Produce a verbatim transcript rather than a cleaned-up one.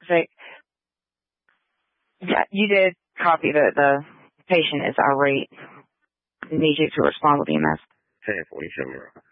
So, yeah, you did copy that the patient is irate. We need you to respond with E M S. ten forty-seven.